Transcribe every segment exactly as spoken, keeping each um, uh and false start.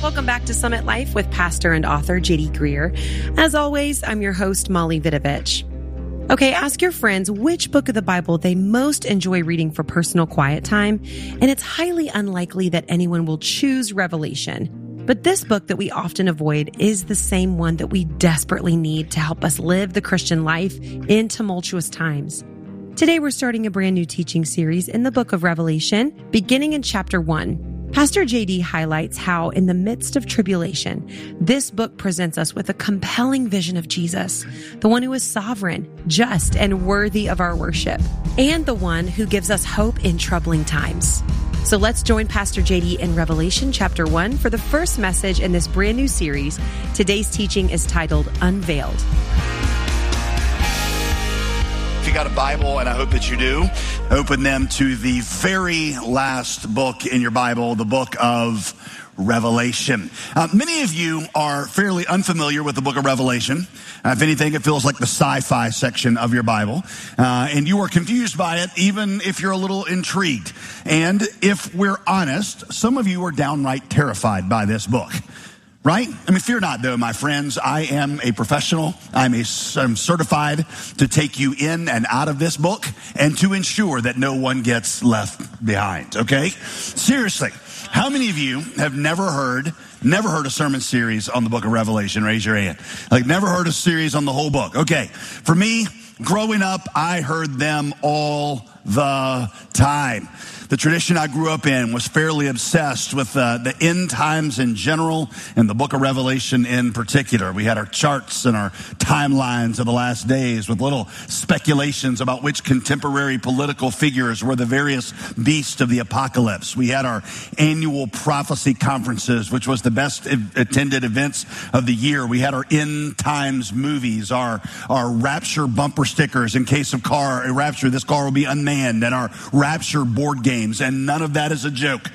Welcome back to Summit Life with pastor and author J D Greer. As always, I'm your host, Molly Vidovich. Okay, ask your friends which book of the Bible they most enjoy reading for personal quiet time, and it's highly unlikely that anyone will choose Revelation. But this book that we often avoid is the same one that we desperately need to help us live the Christian life in tumultuous times. Today, we're starting a brand new teaching series in the book of Revelation, beginning in chapter one. Pastor J D highlights how, in the midst of tribulation, this book presents us with a compelling vision of Jesus, the one who is sovereign, just, and worthy of our worship, and the one who gives us hope in troubling times. So let's join Pastor J D in Revelation chapter one for the first message in this brand new series. Today's teaching is titled Unveiled. If you got a Bible, and I hope that you do, open them to the very last book in your Bible, the book of Revelation. Uh, many of you are fairly unfamiliar with the book of Revelation. Uh, if anything, it feels like the sci-fi section of your Bible. Uh, and you are confused by it, even if you're a little intrigued. And if we're honest, some of you are downright terrified by this book. Right? I mean, fear not, though, my friends. I am a professional. I'm, a, I'm certified to take you in and out of this book and to ensure that no one gets left behind, okay? Seriously, how many of you have never heard, never heard a sermon series on the book of Revelation? Raise your hand. Like, never heard a series on the whole book. Okay, for me, growing up, I heard them all the time. The tradition I grew up in was fairly obsessed with uh, the end times in general and the book of Revelation in particular. We had our charts and our timelines of the last days with little speculations about which contemporary political figures were the various beasts of the apocalypse. We had our annual prophecy conferences, which was the best attended events of the year. We had our end times movies, our, our rapture bumper stickers in case of car, a rapture, this car will be unmanned, and our rapture board game. And none of that is a joke.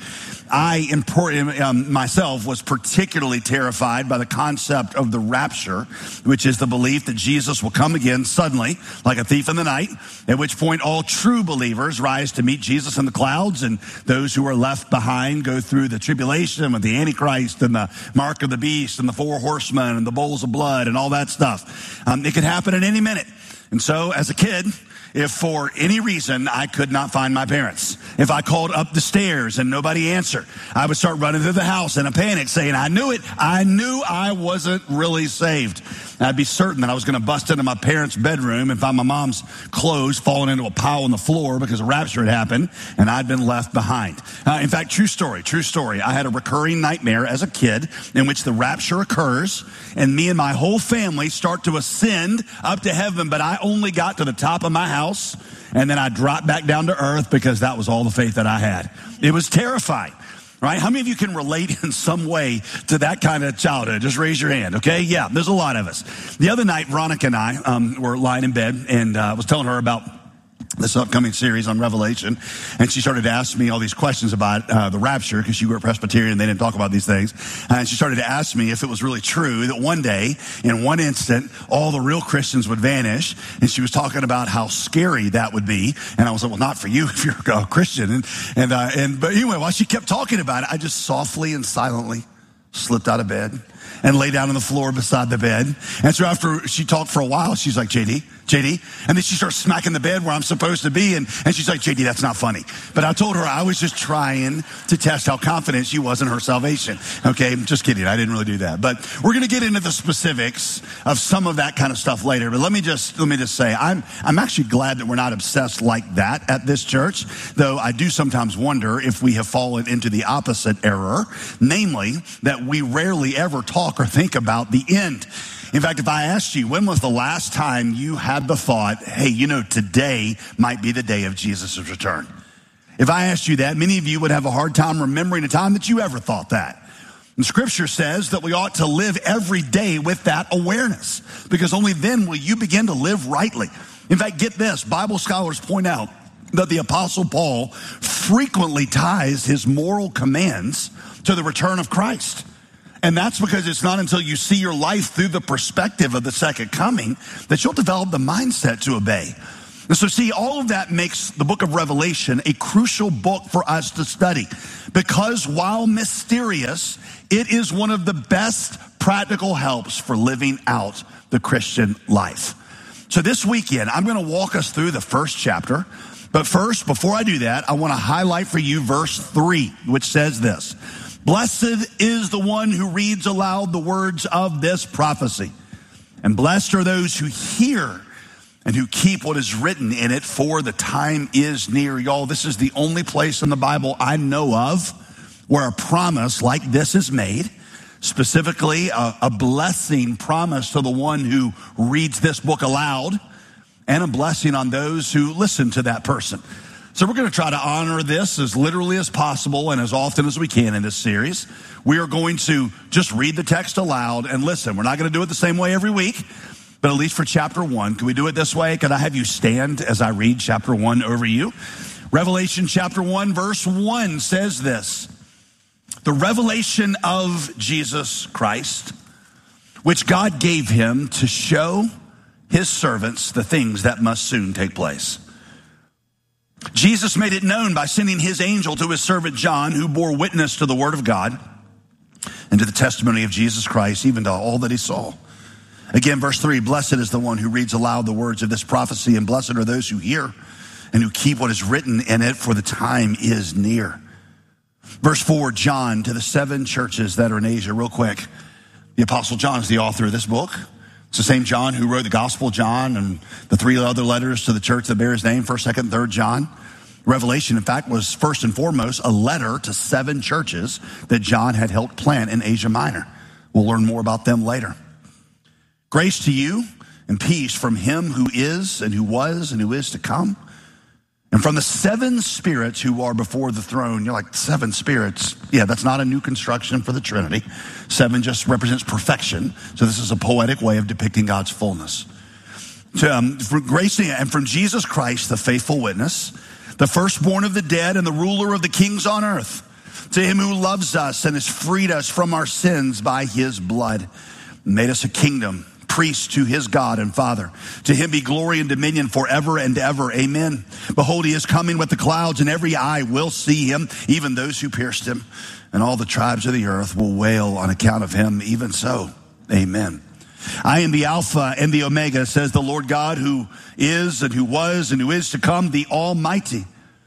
I, um, myself, was particularly terrified by the concept of the rapture, which is the belief that Jesus will come again suddenly, like a thief in the night, at which point all true believers rise to meet Jesus in the clouds, and those who are left behind go through the tribulation with the Antichrist and the mark of the beast and the four horsemen and the bowls of blood and all that stuff. Um, it could happen at any minute. And so, as a kid, if for any reason I could not find my parents, if I called up the stairs and nobody answered, I would start running through the house in a panic saying, I knew it. I knew I wasn't really saved. I'd be certain that I was going to bust into my parents' bedroom and find my mom's clothes falling into a pile on the floor because a rapture had happened and I'd been left behind. Uh, in fact, true story, true story. I had a recurring nightmare as a kid in which the rapture occurs and me and my whole family start to ascend up to heaven, but I only got to the top of my house and then I dropped back down to earth because that was all the faith that I had. It was terrifying. Right? How many of you can relate in some way to that kind of childhood? Just raise your hand, okay? Yeah, there's a lot of us. The other night, Veronica and I um, were lying in bed, and I uh, was telling her about this upcoming series on Revelation, and she started to ask me all these questions about uh, the rapture, because she grew up Presbyterian and they didn't talk about these things. And she started to ask me if it was really true that one day, in one instant, all the real Christians would vanish. And she was talking about how scary that would be. And I was like, well, not for you if you're a Christian. And and uh, and but anyway, while she kept talking about it, I just softly and silently slipped out of bed and lay down on the floor beside the bed. And so after she talked for a while, she's like, J D, J D. And then she starts smacking the bed where I'm supposed to be. And, and she's like, J D, that's not funny. But I told her I was just trying to test how confident she was in her salvation. Okay, just kidding. I didn't really do that. But we're going to get into the specifics of some of that kind of stuff later. But let me just, let me just say, I'm, I'm actually glad that we're not obsessed like that at this church. Though I do sometimes wonder if we have fallen into the opposite error. Namely, that we rarely ever talk or think about the end. In fact, if I asked you, when was the last time you had the thought, hey, you know, today might be the day of Jesus' return? If I asked you that, many of you would have a hard time remembering a time that you ever thought that. And Scripture says that we ought to live every day with that awareness, because only then will you begin to live rightly. In fact, get this, Bible scholars point out that the Apostle Paul frequently ties his moral commands to the return of Christ. And that's because it's not until you see your life through the perspective of the second coming that you'll develop the mindset to obey. And so see, all of that makes the book of Revelation a crucial book for us to study, because while mysterious, it is one of the best practical helps for living out the Christian life. So this weekend, I'm going to walk us through the first chapter. But first, before I do that, I want to highlight for you verse three, which says this: "Blessed is the one who reads aloud the words of this prophecy, and blessed are those who hear and who keep what is written in it, for the time is near." Y'all, this is the only place in the Bible I know of where a promise like this is made, specifically a, a blessing promised to the one who reads this book aloud, and a blessing on those who listen to that person. So we're going to try to honor this as literally as possible and as often as we can in this series. We are going to just read the text aloud and listen. We're not going to do it the same way every week, but at least for chapter one. Can we do it this way? Could I have you stand as I read chapter one over you? Revelation chapter one, verse one says this: "The revelation of Jesus Christ, which God gave him to show his servants the things that must soon take place. Jesus made it known by sending his angel to his servant John, who bore witness to the word of God and to the testimony of Jesus Christ, even to all that he saw." Again, verse three, "Blessed is the one who reads aloud the words of this prophecy, and blessed are those who hear and who keep what is written in it, for the time is near." Verse four, John, to the seven churches that are in Asia. Real quick, the Apostle John is the author of this book. It's the same John who wrote the Gospel of John and the three other letters to the church that bear his name, first, second, third John. Revelation, in fact, was first and foremost a letter to seven churches that John had helped plant in Asia Minor. We'll learn more about them later. Grace to you and peace from him who is and who was and who is to come, and from the seven spirits who are before the throne. You're like, seven spirits? Yeah, that's not a new construction for the Trinity. Seven just represents perfection. So this is a poetic way of depicting God's fullness. To, um, for grace and from Jesus Christ, the faithful witness, the firstborn of the dead and the ruler of the kings on earth, to him who loves us and has freed us from our sins by his blood, and made us a kingdom, priest to his God and Father. To him be glory and dominion forever and ever. Amen. Behold, he is coming with the clouds, and every eye will see him, even those who pierced him. And all the tribes of the earth will wail on account of him. Even so, amen. "I am the Alpha and the Omega, says the Lord God, who is and who was and who is to come, the Almighty.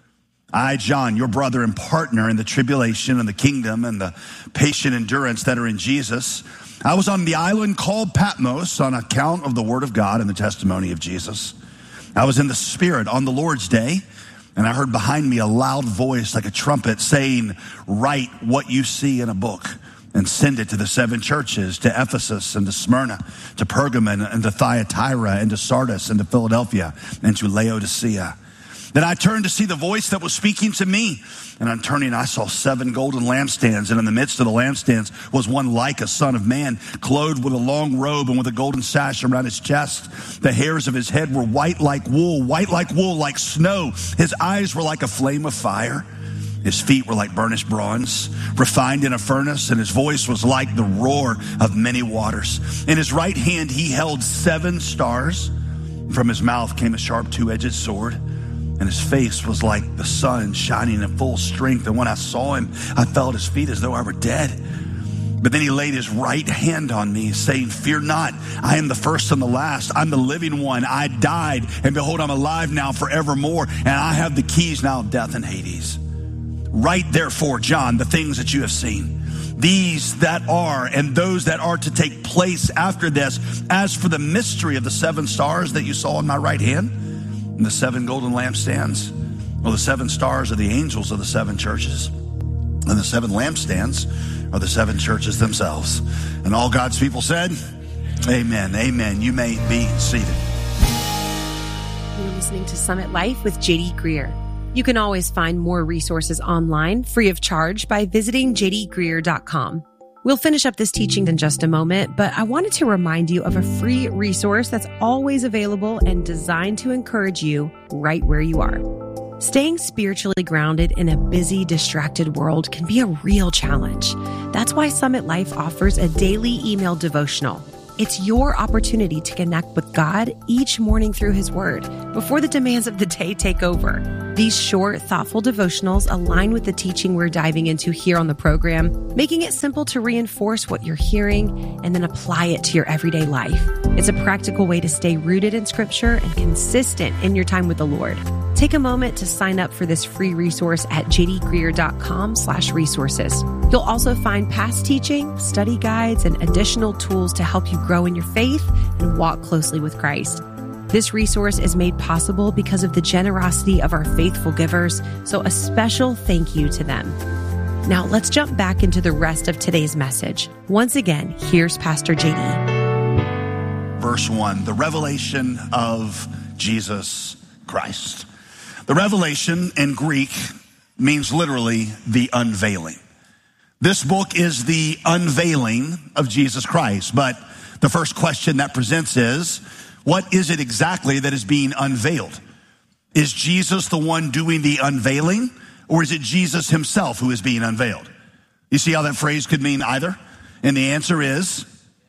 I, John, your brother and partner in the tribulation and the kingdom and the patient endurance that are in Jesus, I was on the island called Patmos on account of the word of God and the testimony of Jesus. I was in the Spirit on the Lord's day, and I heard behind me a loud voice like a trumpet saying, 'Write what you see in a book and send it to the seven churches, to Ephesus and to Smyrna, to Pergamon and to Thyatira and to Sardis and to Philadelphia and to Laodicea.' Then I turned to see the voice that was speaking to me. And on turning, I saw seven golden lampstands. And in the midst of the lampstands was one like a son of man, clothed with a long robe and with a golden sash around his chest. The hairs of his head were white like wool, white like wool, like snow. His eyes were like a flame of fire. His feet were like burnished bronze, refined in a furnace, and his voice was like the roar of many waters. In his right hand he held seven stars. From his mouth came a sharp two-edged sword, and his face was like the sun shining in full strength. And when I saw him, I fell at his feet as though I were dead. But then he laid his right hand on me, saying, 'Fear not, I am the first and the last. I'm the living one. I died, and behold, I'm alive now forevermore, and I have the keys now of death and Hades. Write therefore, John, the things that you have seen, these that are and those that are to take place after this. As for the mystery of the seven stars that you saw in my right hand, and the seven golden lampstands, well, the seven stars are the angels of the seven churches, and the seven lampstands are the seven churches themselves." And all God's people said, amen. Amen. You may be seated. You're listening to Summit Life with J D Greer. You can always find more resources online free of charge by visiting j d greer dot com. We'll finish up this teaching in just a moment, but I wanted to remind you of a free resource that's always available and designed to encourage you right where you are. Staying spiritually grounded in a busy, distracted world can be a real challenge. That's why Summit Life offers a daily email devotional. It's your opportunity to connect with God each morning through His Word before the demands of the day take over. These short, thoughtful devotionals align with the teaching we're diving into here on the program, making it simple to reinforce what you're hearing and then apply it to your everyday life. It's a practical way to stay rooted in Scripture and consistent in your time with the Lord. Take a moment to sign up for this free resource at jdgreer.com slash resources. You'll also find past teaching, study guides, and additional tools to help you grow in your faith and walk closely with Christ. This resource is made possible because of the generosity of our faithful givers, so a special thank you to them. Now let's jump back into the rest of today's message. Once again, here's Pastor J D. Verse one, the revelation of Jesus Christ. The revelation in Greek means literally the unveiling. This book is the unveiling of Jesus Christ, but the first question that presents is, what is it exactly that is being unveiled? Is Jesus the one doing the unveiling, or is it Jesus himself who is being unveiled? You see how that phrase could mean either? And the answer is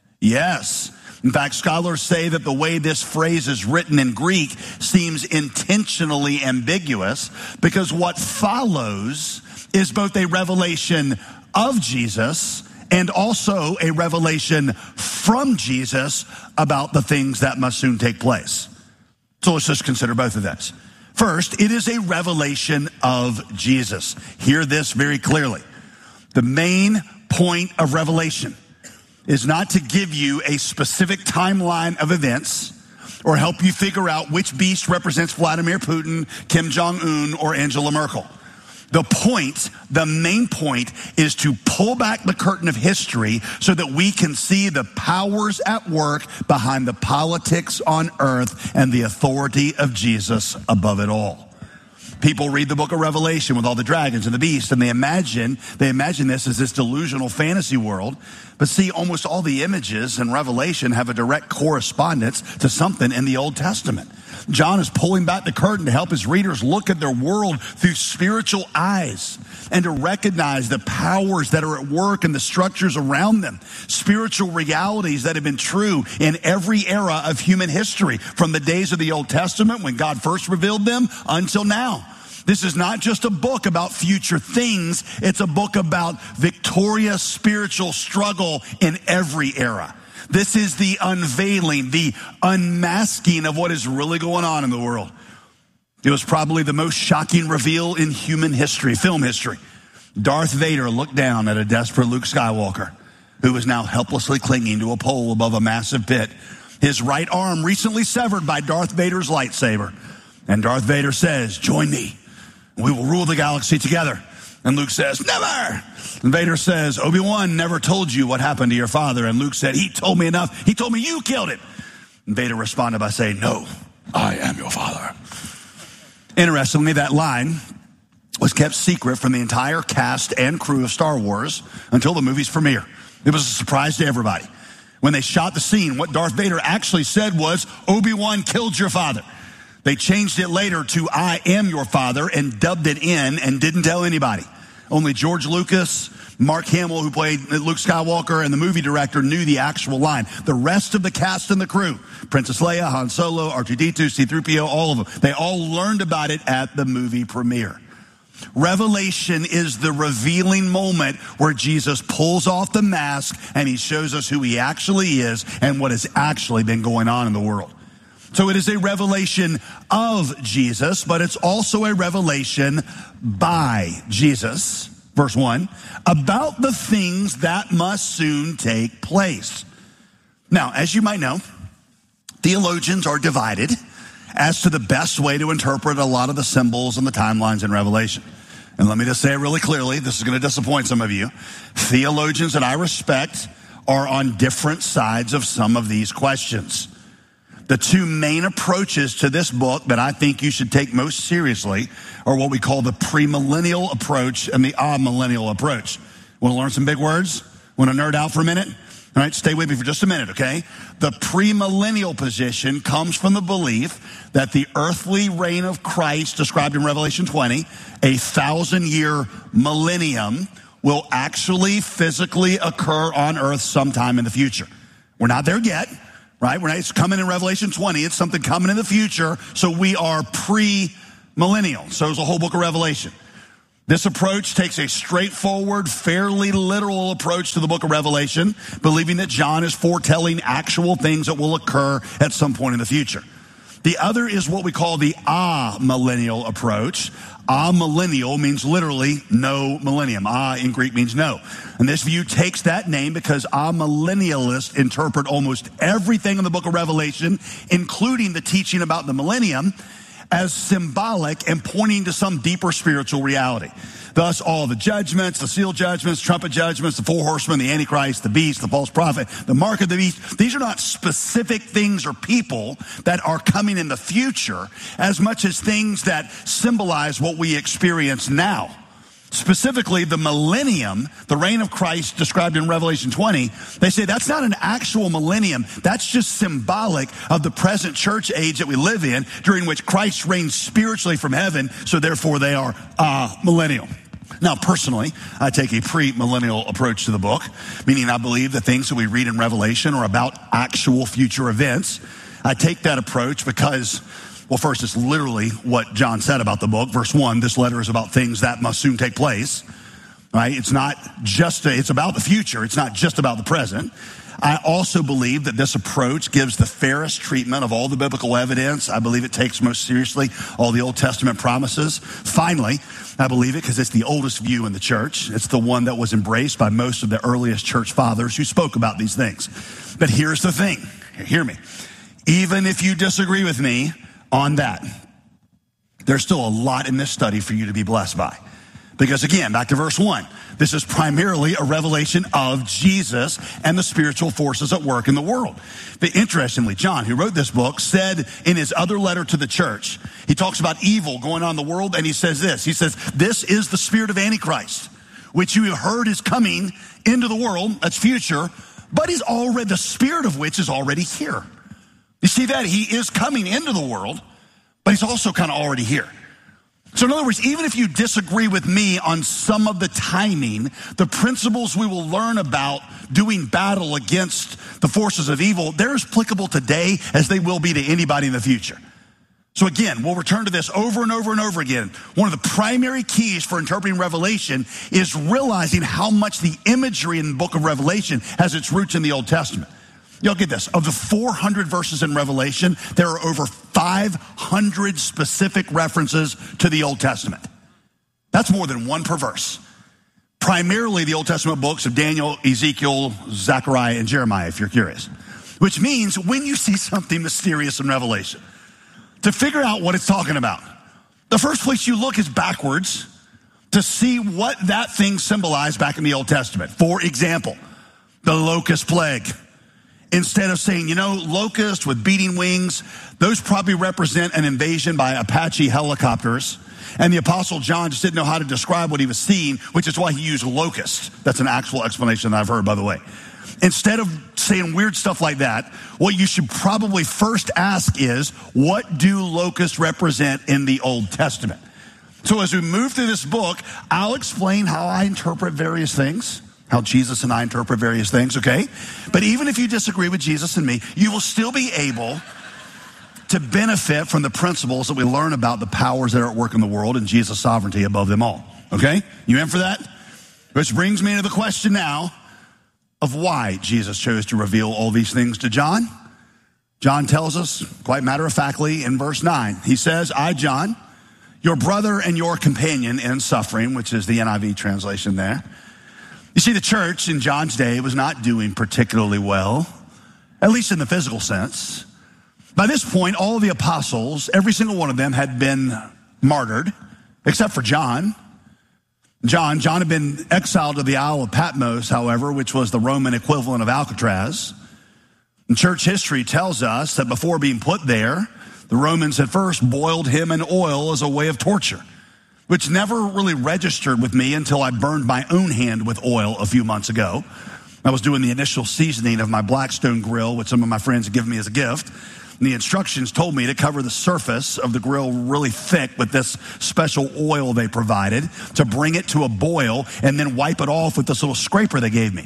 yes. In fact, scholars say that the way this phrase is written in Greek seems intentionally ambiguous because what follows is both a revelation of Jesus and also a revelation from Jesus about the things that must soon take place. So let's just consider both of those. First, it is a revelation of Jesus. Hear this very clearly. The main point of revelation is not to give you a specific timeline of events or help you figure out which beast represents Vladimir Putin, Kim Jong-un, or Angela Merkel. The point, the main point, is to pull back the curtain of history so that we can see the powers at work behind the politics on earth and the authority of Jesus above it all. People read the book of Revelation with all the dragons and the beasts, and they imagine, they imagine this as this delusional fantasy world. But see, almost all the images in Revelation have a direct correspondence to something in the Old Testament. John is pulling back the curtain to help his readers look at their world through spiritual eyes and to recognize the powers that are at work and the structures around them, spiritual realities that have been true in every era of human history, from the days of the Old Testament when God first revealed them until now. This is not just a book about future things. It's a book about victorious spiritual struggle in every era. This is the unveiling, the unmasking of what is really going on in the world. It was probably the most shocking reveal in human history, film history. Darth Vader looked down at a desperate Luke Skywalker, who was now helplessly clinging to a pole above a massive pit, his right arm recently severed by Darth Vader's lightsaber. And Darth Vader says, "Join me. We will rule the galaxy together." And Luke says, "Never." And Vader says, "Obi-Wan never told you what happened to your father." And Luke said, "He told me enough. He told me you killed him." And Vader responded by saying, "No, I am your father." Interestingly, that line was kept secret from the entire cast and crew of Star Wars until the movie's premiere. It was a surprise to everybody. When they shot the scene, what Darth Vader actually said was, "Obi-Wan killed your father." They changed it later to "I am your father" and dubbed it in and didn't tell anybody. Only George Lucas, Mark Hamill, who played Luke Skywalker, and the movie director knew the actual line. The rest of the cast and the crew, Princess Leia, Han Solo, R two D two, C three P O, all of them, they all learned about it at the movie premiere. Revelation is the revealing moment where Jesus pulls off the mask and he shows us who he actually is and what has actually been going on in the world. So it is a revelation of Jesus, but it's also a revelation by Jesus, verse one, about the things that must soon take place. Now, as you might know, theologians are divided as to the best way to interpret a lot of the symbols and the timelines in Revelation. And let me just say it really clearly, this is going to disappoint some of you. Theologians that I respect are on different sides of some of these questions. The two main approaches to this book that I think you should take most seriously are what we call the premillennial approach and the amillennial approach. Want to learn some big words? Want to nerd out for a minute? All right, stay with me for just a minute, okay? The premillennial position comes from the belief that the earthly reign of Christ, described in Revelation twenty, a thousand-year millennium, will actually physically occur on earth sometime in the future. We're not there yet, right? We're not, it's coming in Revelation twenty. It's something coming in the future. So we are pre-millennial. So there's a whole book of Revelation. This approach takes a straightforward, fairly literal approach to the book of Revelation, believing that John is foretelling actual things that will occur at some point in the future. The other is what we call the amillennial approach. Amillennial means literally no millennium. A in Greek means no. And this view takes that name because amillennialists interpret almost everything in the book of Revelation, including the teaching about the millennium, as symbolic and pointing to some deeper spiritual reality. Thus, all the judgments, the seal judgments, trumpet judgments, the four horsemen, the Antichrist, the beast, the false prophet, the mark of the beast, these are not specific things or people that are coming in the future as much as things that symbolize what we experience now. Specifically, the millennium, the reign of Christ described in Revelation twenty, they say that's not an actual millennium. That's just symbolic of the present church age that we live in, during which Christ reigns spiritually from heaven, so therefore they are uh, millennial. Now, personally, I take a pre-millennial approach to the book, meaning I believe the things that we read in Revelation are about actual future events. I take that approach because, well, first, it's literally what John said about the book. Verse one, this letter is about things that must soon take place, right? It's not just, a, it's about the future. It's not just about the present. I also believe that this approach gives the fairest treatment of all the biblical evidence. I believe it takes most seriously all the Old Testament promises. Finally, I believe it because it's the oldest view in the church. It's the one that was embraced by most of the earliest church fathers who spoke about these things. But here's the thing. Hear me. Even if you disagree with me on that, there's still a lot in this study for you to be blessed by. Because again, back to verse one, this is primarily a revelation of Jesus and the spiritual forces at work in the world. But interestingly, John, who wrote this book, said in his other letter to the church, he talks about evil going on in the world, and he says this, he says, this is the spirit of Antichrist, which you have heard is coming into the world, that's future, but he's already, the spirit of which is already here. You see that? He is coming into the world, but he's also kind of already here. So in other words, even if you disagree with me on some of the timing, the principles we will learn about doing battle against the forces of evil, they're as applicable today as they will be to anybody in the future. So again, we'll return to this over and over and over again. One of the primary keys for interpreting Revelation is realizing how much the imagery in the book of Revelation has its roots in the Old Testament. Y'all get this. Of the four hundred verses in Revelation, there are over five hundred specific references to the Old Testament. That's more than one per verse. Primarily the Old Testament books of Daniel, Ezekiel, Zechariah, and Jeremiah, if you're curious. Which means when you see something mysterious in Revelation, to figure out what it's talking about, the first place you look is backwards to see what that thing symbolized back in the Old Testament. For example, the locust plague. Instead of saying, you know, locusts with beating wings, those probably represent an invasion by Apache helicopters. And the Apostle John just didn't know how to describe what he was seeing, which is why he used locust. That's an actual explanation that I've heard, by the way. Instead of saying weird stuff like that, what you should probably first ask is, what do locusts represent in the Old Testament? So as we move through this book, I'll explain how I interpret various things. How Jesus and I interpret various things, okay? But even if you disagree with Jesus and me, you will still be able to benefit from the principles that we learn about the powers that are at work in the world and Jesus' sovereignty above them all, okay? You in for that? Which brings me to the question now of why Jesus chose to reveal all these things to John. John tells us, quite matter-of-factly, in verse nine, he says, I, John, your brother and your companion in suffering, which is the N I V translation there. You see, the church in John's day was not doing particularly well, at least in the physical sense. By this point, all of the apostles, every single one of them had been martyred, except for John. John, John had been exiled to the Isle of Patmos, however, which was the Roman equivalent of Alcatraz. And church history tells us that before being put there, the Romans had first boiled him in oil as a way of torture, which never really registered with me until I burned my own hand with oil a few months ago. I was doing the initial seasoning of my Blackstone grill, which some of my friends had given me as a gift. And the instructions told me to cover the surface of the grill really thick with this special oil they provided, to bring it to a boil and then wipe it off with this little scraper they gave me.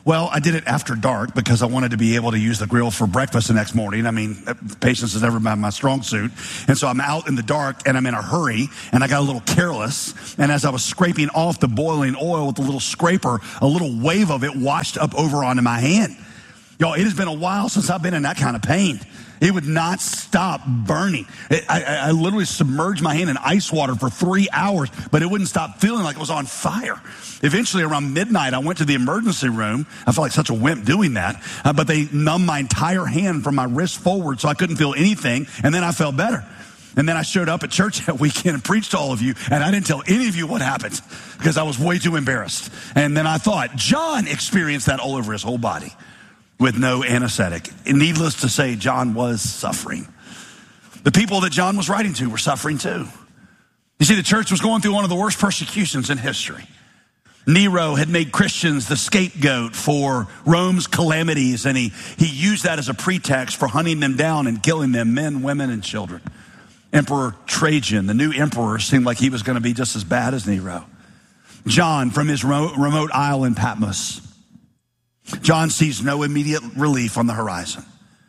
Well, I did it after dark because I wanted to be able to use the grill for breakfast the next morning. I mean, patience has never been my strong suit. And so I'm out in the dark and I'm in a hurry and I got a little careless. And as I was scraping off the boiling oil with the little scraper, a little wave of it washed up over onto my hand. Y'all, it has been a while since I've been in that kind of pain. It would not stop burning. It, I, I literally submerged my hand in ice water for three hours, but it wouldn't stop feeling like it was on fire. Eventually, around midnight, I went to the emergency room. I felt like such a wimp doing that, uh, but they numbed my entire hand from my wrist forward so I couldn't feel anything, and then I felt better. And then I showed up at church that weekend and preached to all of you, and I didn't tell any of you what happened because I was way too embarrassed. And then I thought, John experienced that all over his whole body with no anesthetic. And needless to say, John was suffering. The people that John was writing to were suffering too. You see, the church was going through one of the worst persecutions in history. Nero had made Christians the scapegoat for Rome's calamities, and he, he used that as a pretext for hunting them down and killing them, men, women, and children. Emperor Trajan, the new emperor, seemed like he was going to be just as bad as Nero. John, from his remote isle in Patmos, John sees no immediate relief on the horizon.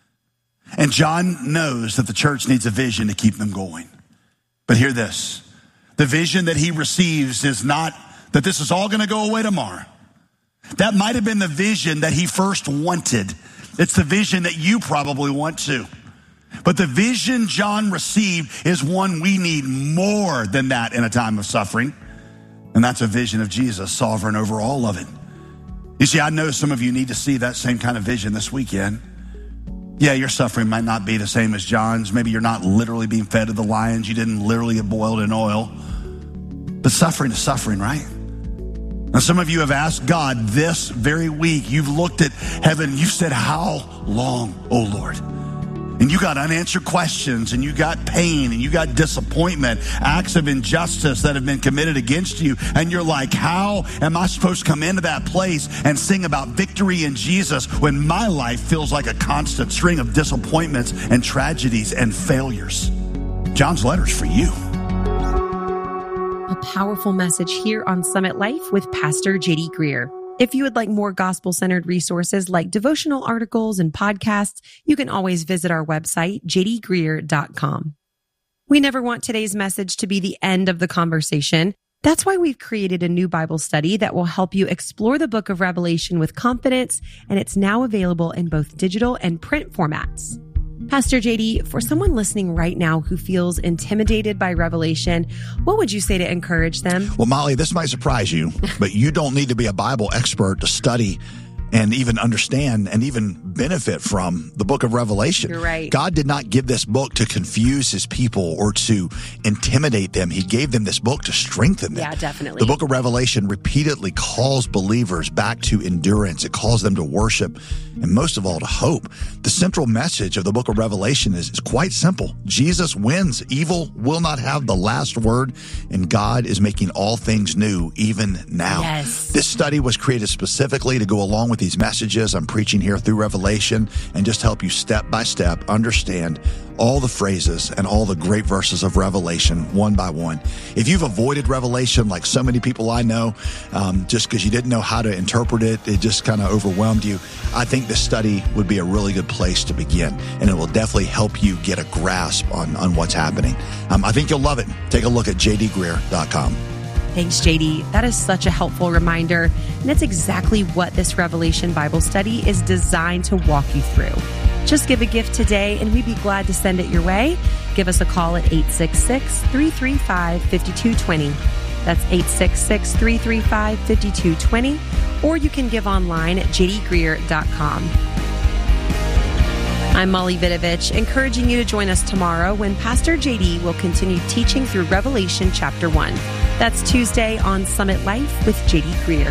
And John knows that the church needs a vision to keep them going. But hear this. The vision that he receives is not that this is all going to go away tomorrow. That might have been the vision that he first wanted. It's the vision that you probably want too. But the vision John received is one we need more than that in a time of suffering. And that's a vision of Jesus, sovereign over all of it. You see, I know some of you need to see that same kind of vision this weekend. Yeah, your suffering might not be the same as John's. Maybe you're not literally being fed to the lions. You didn't literally get boiled in oil. But suffering is suffering, right? Now, some of you have asked God this very week. You've looked at heaven. You've said, how long, oh Lord? And you got unanswered questions, and you got pain, and you got disappointment, acts of injustice that have been committed against you. And you're like, how am I supposed to come into that place and sing about victory in Jesus when my life feels like a constant string of disappointments and tragedies and failures? John's letter is for you. A powerful message here on Summit Life with Pastor J D Greear. If you would like more gospel-centered resources like devotional articles and podcasts, you can always visit our website, j d greear dot com. We never want today's message to be the end of the conversation. That's why we've created a new Bible study that will help you explore the book of Revelation with confidence, and it's now available in both digital and print formats. Pastor J D, for someone listening right now who feels intimidated by Revelation, what would you say to encourage them? Well, Molly, this might surprise you, but you don't need to be a Bible expert to study and even understand and even benefit from the book of Revelation. You're right. God did not give this book to confuse his people or to intimidate them. He gave them this book to strengthen them. Yeah, definitely. The book of Revelation repeatedly calls believers back to endurance. It calls them to worship and most of all to hope. The central message of the book of Revelation is, is quite simple. Jesus wins. Evil will not have the last word, and God is making all things new even now. Yes. This study was created specifically to go along with these messages I'm preaching here through Revelation and just help you step by step understand all the phrases and all the great verses of Revelation one by one. If you've avoided Revelation like so many people I know, um, just because you didn't know how to interpret it, it just kind of overwhelmed you, I think this study would be a really good place to begin, and it will definitely help you get a grasp on, on what's happening. Um, I think you'll love it. Take a look at j d greear dot com. Thanks, J D. That is such a helpful reminder. And that's exactly what this Revelation Bible study is designed to walk you through. Just give a gift today, and we'd be glad to send it your way. Give us a call at eight six six, three three five, five two two zero. That's eight six six, three three five, five two two zero. Or you can give online at j d greear dot com. I'm Molly Vidovich, encouraging you to join us tomorrow when Pastor J D will continue teaching through Revelation chapter one. That's Tuesday on Summit Life with J D Greear.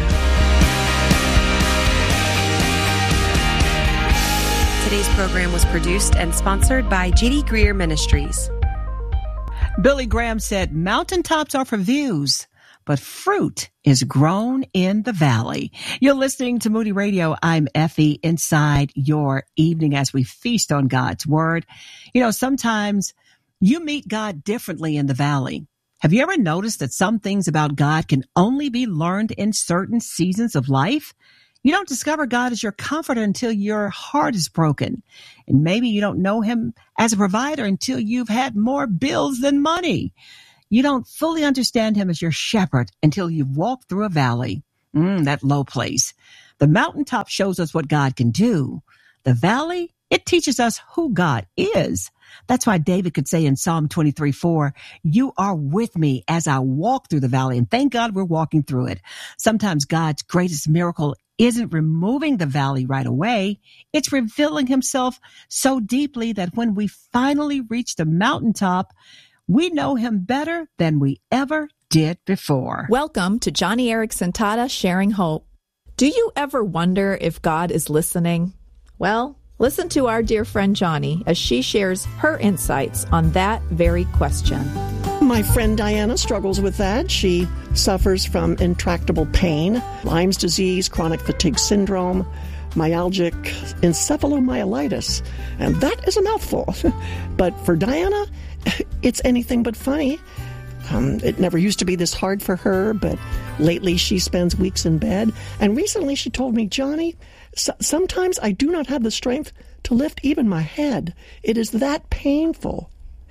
Today's program was produced and sponsored by J D Greear Ministries. Billy Graham said, "Mountaintops are for views, but fruit is grown in the valley." You're listening to Moody Radio. I'm Effie, inside your evening as we feast on God's Word. You know, sometimes you meet God differently in the valley. Have you ever noticed that some things about God can only be learned in certain seasons of life? You don't discover God as your comforter until your heart is broken. And maybe you don't know him as a provider until you've had more bills than money. You don't fully understand him as your shepherd until you've walked through a valley. Mm, that low place. The mountaintop shows us what God can do. The valley, it teaches us who God is. That's why David could say in Psalm twenty-three four, you are with me as I walk through the valley. And thank God we're walking through it. Sometimes God's greatest miracle isn't removing the valley right away. It's revealing himself so deeply that when we finally reach the mountaintop, we know him better than we ever did before. Welcome to Johnny Erickson Tata Sharing Hope. Do you ever wonder if God is listening? Well, listen to our dear friend Johnny as she shares her insights on that very question. My friend Diana struggles with that. She suffers from intractable pain, Lyme's disease, chronic fatigue syndrome, myalgic encephalomyelitis, and that is a mouthful. But for Diana, it's anything but funny. Um, it never used to be this hard for her, but lately she spends weeks in bed. And recently she told me, Johnny, so- sometimes I do not have the strength to lift even my head. It is that painful.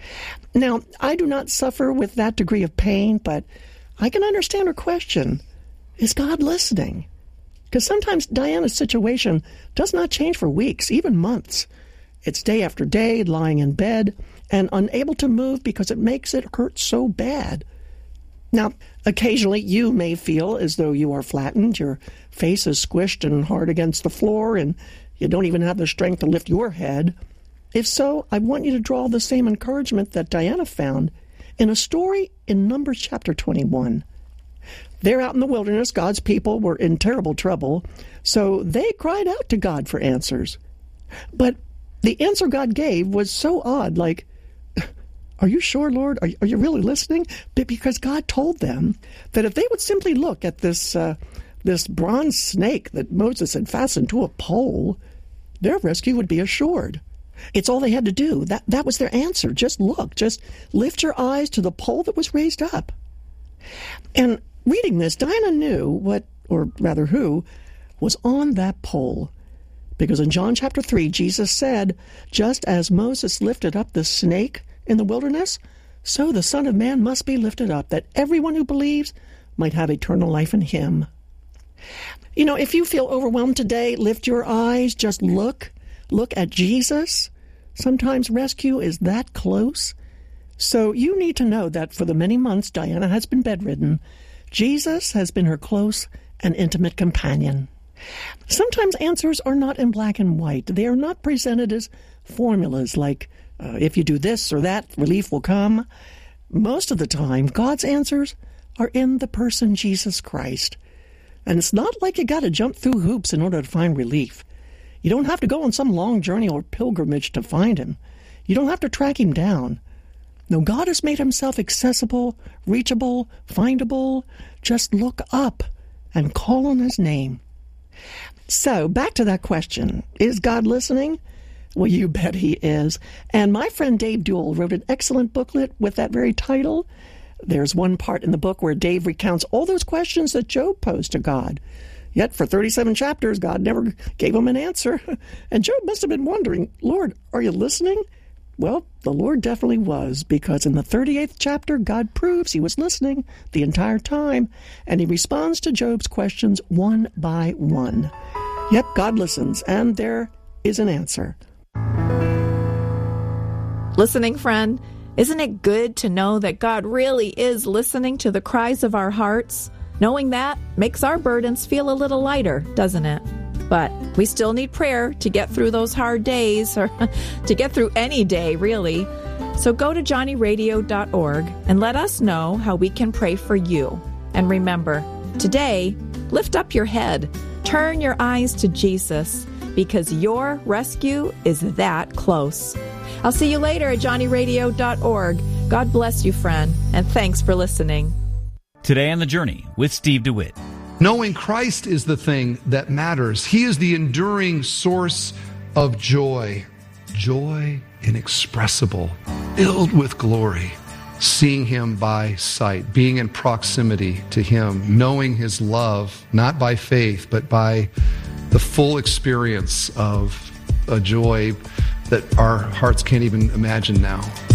Now, I do not suffer with that degree of pain, but I can understand her question. Is God listening? Because sometimes Diana's situation does not change for weeks, even months. It's day after day, lying in bed and unable to move because it makes it hurt so bad. Now, occasionally you may feel as though you are flattened, your face is squished and hard against the floor, and you don't even have the strength to lift your head. If so, I want you to draw the same encouragement that Diana found in a story in Numbers chapter twenty-one. There out in the wilderness, God's people were in terrible trouble, so they cried out to God for answers. But the answer God gave was so odd, like, are you sure, Lord? Are you, are you really listening? Because God told them that if they would simply look at this uh, this bronze snake that Moses had fastened to a pole, their rescue would be assured. It's all they had to do. That, that was their answer. Just look. Just lift your eyes to the pole that was raised up. And reading this, Diana knew what, or rather who, was on that pole. Because in John chapter three, Jesus said, just as Moses lifted up the snake in the wilderness, so the Son of Man must be lifted up, that everyone who believes might have eternal life in him. You know, if you feel overwhelmed today, lift your eyes, just look. Look at Jesus. Sometimes rescue is that close. So you need to know that for the many months Diana has been bedridden, Jesus has been her close and intimate companion. Sometimes answers are not in black and white. They are not presented as formulas like, uh, if you do this or that, relief will come. Most of the time, God's answers are in the person Jesus Christ. And it's not like you got to jump through hoops in order to find relief. You don't have to go on some long journey or pilgrimage to find him. You don't have to track him down. No, God has made himself accessible, reachable, findable. Just look up and call on his name. So, back to that question. Is God listening? Well, you bet he is. And my friend Dave Duell wrote an excellent booklet with that very title. There's one part in the book where Dave recounts all those questions that Job posed to God. Yet for thirty-seven chapters, God never gave him an answer. And Job must have been wondering, Lord, are you listening? Well, the Lord definitely was, because in the thirty-eighth chapter, God proves he was listening the entire time, and he responds to Job's questions one by one. Yep, God listens, and there is an answer. Listening friend, isn't it good to know that God really is listening to the cries of our hearts? Knowing that makes our burdens feel a little lighter, doesn't it? But we still need prayer to get through those hard days, or to get through any day, really. So go to johnny radio dot org and let us know how we can pray for you. And remember, today, lift up your head, turn your eyes to Jesus, because your rescue is that close. I'll see you later at johnny radio dot org. God bless you, friend, and thanks for listening. Today on The Journey with Steve DeWitt. Knowing Christ is the thing that matters. He is the enduring source of joy. Joy inexpressible, filled with glory. Seeing him by sight, being in proximity to him, knowing his love, not by faith, but by the full experience of a joy that our hearts can't even imagine now.